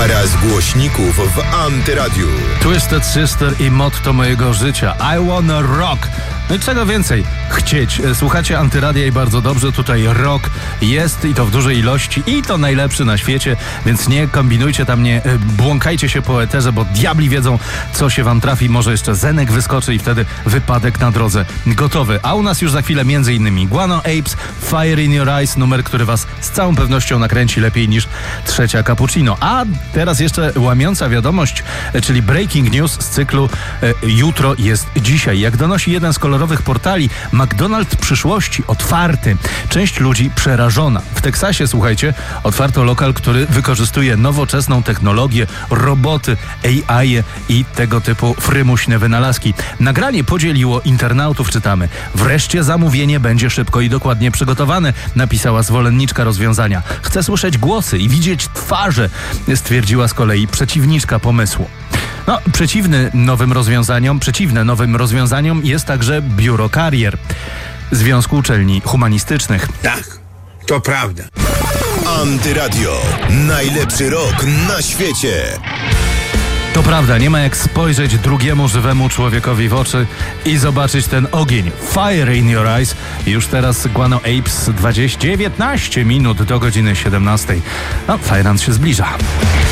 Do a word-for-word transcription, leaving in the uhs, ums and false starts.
Para z głośników w Antyradiu. Twisted Sister i motto mojego życia. I wanna rock. No i czego więcej chcieć. Słuchacie Antyradia i bardzo dobrze. Tutaj rock jest i to w dużej ilości i to najlepszy na świecie, więc nie kombinujcie tam, nie błąkajcie się po eterze, bo diabli wiedzą, co się wam trafi. Może jeszcze Zenek wyskoczy i wtedy wypadek na drodze gotowy. A u nas już za chwilę między innymi Guano Apes, Fire in Your Eyes, numer, który was z całą pewnością nakręci lepiej niż trzecia cappuccino. A teraz jeszcze łamiąca wiadomość, czyli breaking news z cyklu e, Jutro jest dzisiaj. Jak donosi jeden z kolorowych portali, McDonald's przyszłości otwarty. Część ludzi przerażona. W Teksasie, słuchajcie, otwarto lokal, który wykorzystuje nowoczesną technologię, roboty, A I i tego typu frymuśne wynalazki. Nagranie podzieliło internautów, czytamy. Wreszcie zamówienie będzie szybko i dokładnie przygotowane, napisała zwolenniczka rozwiązania. Chcę słyszeć głosy i widzieć twarze, stwierdziła z kolei przeciwniczka pomysłu. No, przeciwny nowym rozwiązaniom, przeciwne nowym rozwiązaniom jest także Biuro Karier Związku Uczelni Humanistycznych. Tak, to prawda. Antyradio. Najlepszy rok na świecie. To prawda, nie ma jak spojrzeć drugiemu żywemu człowiekowi w oczy i zobaczyć ten ogień. Fire in your eyes. Już teraz Guano Apes, dwadzieścia dziewiętnaście minut do godziny siedemnastej. No, fajrant się zbliża.